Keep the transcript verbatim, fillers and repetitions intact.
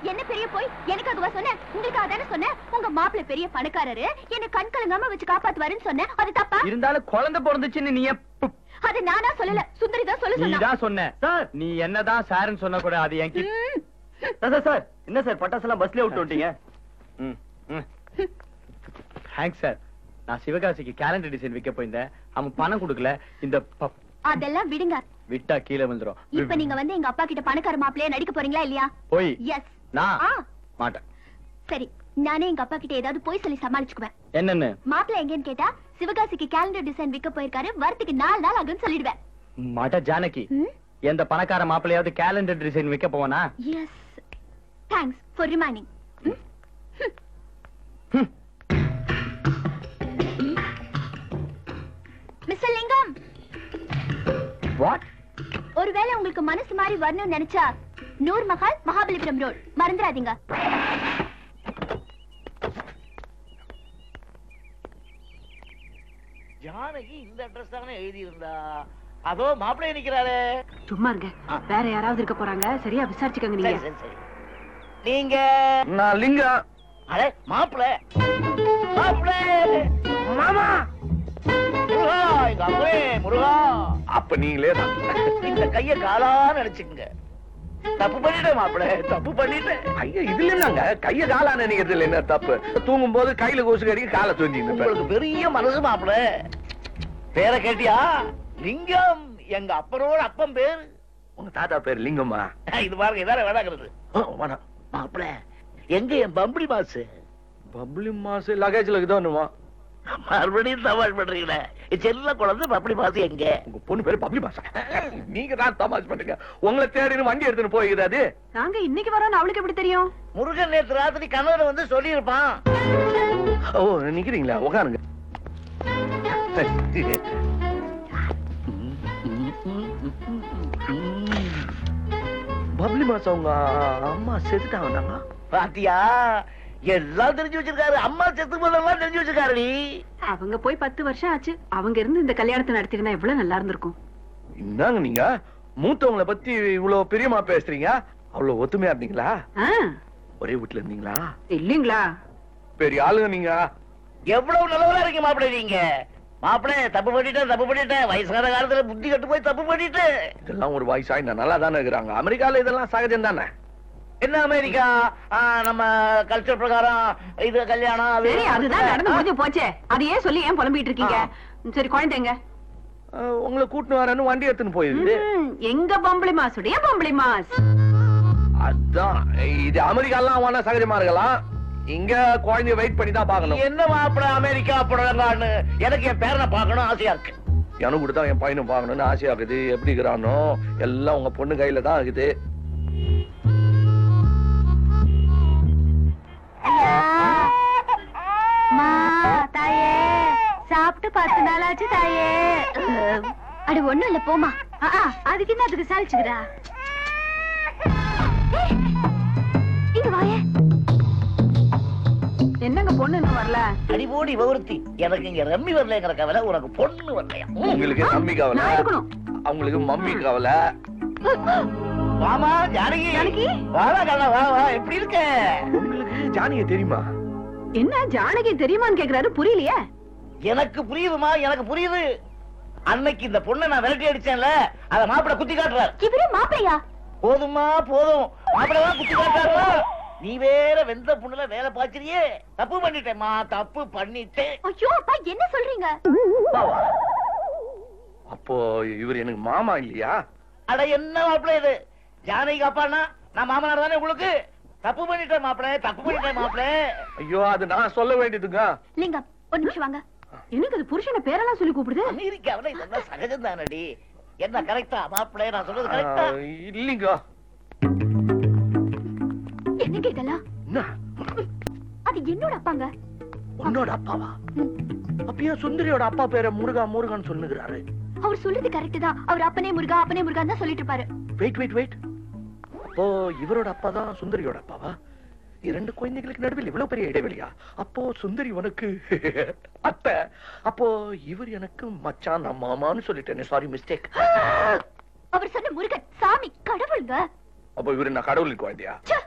என்ன பெரிய போய் எனக்காகவா சொன்னேன்? உங்களுக்காக தானே சொன்னேன். உங்க மாப்பிள்ளை பெரிய பணக்காரரு, என்ன கண் கலங்காம வச்சு காப்பாத்துவாருன்னு சொன்னேன். அது தப்பா? இருந்தாலும் குழந்தை பிறந்துச்சுன்னு நீ அது நானா சொல்லல, சுந்தரி தான் சொல்ல சொன்னா. நீ தான் சொன்ன. சார் நீ என்னதான் சார்ன்னு சொன்ன கூட அது என் சார் சார் என்ன சார் பட்டாசெல்லாம் பஸ்லயே விட்டு விட்டீங்க? Thanks sir. நான் சிவகாசிக்கு கேலண்டர் டிசைன் வைக்க போயிருந்தேன். அவன் பணம் கொடுக்கல. இந்த அதெல்லாம் விடுங்க, விட்டா கீழே வந்துரும். இப்ப நீங்க வந்து எங்க அப்பா கிட்ட பணக்கார மாப்பிள்ளையா நடிக்க போறீங்களா இல்லையா? போய் எஸ். நான் மாட்டேன். சரி, நானே எங்க அப்பா கிட்ட ஏதாவது போய் சொல்லி சமாளிச்சுக்குவேன். என்னன்னு? மாப்பிள்ளை எங்கன்னு கேட்டா சிவகாசிக்கு கேலண்டர் டிசைன் விற்க போயிருக்காரு, வரத்துக்கு நாலு நாள் ஆகுன்னு சொல்லிடுவேன். மாட்ட ஜானகி, எந்த பணக்கார மாப்பிள்ளையாவது கேலண்டர் டிசைன் விற்க போவானா? S. Thanks for reminding. Mister லிங்கம். வாட்? ஒருவேளை உங்களுக்கு மனசு மாதிரி வரணும்னு நினைச்சா நூர் மஹால், மகாபலிபுரம் ரோட் மறந்துடாதீங்க. ஜானகி இந்த அட்ரஸ் தானே எழுதி இருந்தா? அதோ மாப்பிள்ளை நிக்கிறாரே. சும்மா இருங்க, வேற யாராவது இருக்க போறாங்க. சரியா விசாரிச்சுக்கங்க நீங்க. சரி சரி. நீங்க? நான் லிங்கம். அடே மாப்பிள்ளை, மாப்பிள்ளை, மாமா முருகா, எங்க அம்மே முருகா. அப்ப நீங்களே தான். இந்த கைய காலா நினைச்சுக்குங்க. தப்பு பண்ணிட்டேன் மாப்பிள்ளை, தப்பு பண்ணிட்டேன். ஐயா இதுல என்னங்க கைய காலா நினைக்கிறது என்ன தப்பு? தூங்கும் போது கையில கொசு கடிக்க காலை தூங்கிட்டு உங்களுக்கு பெரிய மனசு மாப்பிள்ளை. பேரை கேட்டியா? லிங்கம் எங்க அப்பனோட அப்பன் பேரு. உங்க தாத்தா பேரு லிங்கம்மா. இது பாருங்க, இதான வேணாங்கிறது. மாப்பிள்ளை, எங்க என் பம்பளி மாசு? பப்ளி மாசு லகேஜ்ல இருக்குதோன்னுமா? மறுபடியும் தமாஷ் பண்றீங்களே. செல்ல குழந்தை பப்ளி மாசு எங்க? உங்க பொண்ணு பேரு பப்ளி மாசா? நீங்க தான் தமாஷ் பண்றீங்க. உங்களை தேடின்னு வண்டி எடுத்துன்னு போயிருக்குது. அது நாங்க இன்னைக்கு வரோம்னு அவளுக்கு எப்படி தெரியும்? முருகன் நேற்று ராத்திரி கனவுல வந்து சொல்லி இருப்பான். ஓ நிக்கிறீங்களா? உட்காருங்க. பப்ளி மாசம் உங்க அம்மா செத்துட்டாங்க. பாத்தியா, எல்லாம் தெரிஞ்சு வச்சிருக்காரு. அம்மா செத்து போதெல்லாம் தெரிஞ்சு வச்சிருக்காரு. அவங்க போய் பத்து வருஷம் ஆச்சு. அவங்க இருந்து இந்த கல்யாணத்தை நடத்திருந்தா எவ்வளவு நல்லா இருந்திருக்கும். என்னங்க நீங்க மூத்தவங்களை பத்தி இவ்வளவு பிரியமா பேசுறீங்க? அவ்வளவு ஒத்துமையா இருந்தீங்களா? ஒரே வீட்டுல இருந்தீங்களா? இல்லீங்களா? பெரிய ஆளுங்க நீங்க. எவ்வளவு நல்லவரா இருக்கீங்க மாப்பிள்ளை நீங்க. மாப்பிள்ளை, தப்பு பண்ணிட்டேன், தப்பு பண்ணிட்டேன். வயசான காலத்துல புத்தி கட்டு போய் தப்பு பண்ணிட்டேன். இதெல்லாம் ஒரு வயசாய் நல்லா தானே இருக்கிறாங்க. அமெரிக்கால இதெல்லாம் சகஜம் தானே. என்ன அமெரிக்கா? நம்ம கல்ச்சர் பிரகாரம் இது கல்யாணம். சரி, அதுதான் நடந்து முடிஞ்சு போச்சே. அதையே சொல்லி ஏன் புலம்பிட்டு இருக்கீங்க? சரி, குழந்தைங்க உங்களை கூட்டினு வரேன்னு வண்டி எடுத்துன்னு போயிருக்கு. எங்க பம்பளி மாசுடைய பம்பளி மாஸ். அதான் இது அமெரிக்காலாம் வேணா சகஜமா இருக்கலாம். இங்க குழந்தைய வெயிட் பண்ணி தான் பாக்கணும். என்ன மாப்பிள்ளை அமெரிக்கா படங்கான்னு எனக்கு என் பேரனை பார்க்கணும் ஆசையா இருக்கு. எனக்கு கூட தான் என் பையனும் பார்க்கணும்னு ஆசையா இருக்குது. எப்படி இருக்கிறானோ எல்லாம் உங்க பொண்ணு கையில தான் இருக்குது. தாயே, சாப்பிட்டு பத்து நாள் ஆச்சு தாயே. அட ஒண்ணும் இல்ல, போமா. அதுக்கு என்ன அதுக்கு சாலிச்சுக்கிறா? இங்க வாயே. என்னங்க பொண்ணு இன்னும் வரல? அடிபோடி விவருத்தி, எனக்கு இங்க ரம்மி வரலங்கிற கவலை, உனக்கு பொண்ணு வரலையா? உங்களுக்கு மம்மி கவலை, அவங்களுக்கு மம்மி கவலை. வாமா ஜானகி, ஜானகி வாடா கண்ணா, வா வா. எப்படி இருக்க? உங்களுக்கு ஜானகி தெரியுமா? என்ன ஜானகி தெரியுமான்னு கேக்குறாரு, புரியலையே. எனக்கு புரியுதுமா, எனக்கு புரியுது. அன்னைக்கு இந்த பொண்ணை நான் விரட்டி அடிச்சேன்ல, அத மாப்பிள குத்தி காட்டுறாரு. இவரு மாப்பிளையா? போதுமா போதும், மாப்பிளதான் குத்தி காட்டுறாரு. நீ வேற வெந்த பொண்ணுல வேலை பாய்ச்சிரியே. தப்பு பண்ணிட்டேம்மா, தப்பு பண்ணிட்டேன். ஐயோ அப்பா, என்ன சொல்றீங்க? அப்போ இவர் எனக்கு மாமா இல்லையா? அட என்ன மாப்பிள இது? ஜானகி அப்பானா நான் மாமனார் தானே உங்களுக்கு. தப்பு பண்ணிட்டேன் மாப்பிள, தப்பு பண்ணிட்டேன் மாப்பிள. ஐயோ, அது நான் சொல்ல வேண்டியதுங்க. லிங்கம், ஒரு நிமிஷம் வாங்க. எனக்கு அது புருஷனை பேரெல்லாம் சொல்லி கூப்பிடுது. அமெரிக்காவில இதெல்லாம் சகஜம் தானடி. என்ன கரெக்டா மாப்பிள? நான் சொல்றது கரெக்டா? இல்லீங்க. என்னங்க இதெல்லாம்? அது என்னோட அப்பாங்க. உன்னோட அப்பாவா? அப்பயே சுந்தரியோட அப்பா பேரை முருகா முருகான்னு சொல்லுகிறாரு. அவர் சொல்றது கரெக்ட் தான். அவர் அப்பனே முருகா அப்பனே முருகான்னு தான் சொல்லிட்டு இருப்பாரு. Wait wait wait. அப்போ இவரோட அப்பா தான் சுந்தரியோட அப்பாவா? இரண்டு குழந்தைகளுக்கு நடுவில் இவ்வளவு பெரிய இடைவெளியா? அப்போ சுந்தரி உனக்கு அத்தை, அப்போ இவர் எனக்கு மச்சான், நான் மாமான்னு சொல்லிட்டேன். Sorry, mistake. அவர் சொன்ன முருகன் சாமி கடவுளுங்க. அப்போ இவரு நான் கடவுளுக்கு குழந்தையா?